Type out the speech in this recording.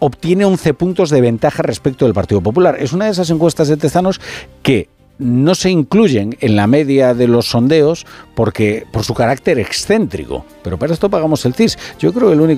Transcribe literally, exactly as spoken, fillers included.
obtiene once puntos de ventaja respecto del Partido Popular. Es una de esas encuestas de Tezanos que no se incluyen en la media de los sondeos porque por su carácter excéntrico. Pero para esto pagamos el C I S. Yo creo que el único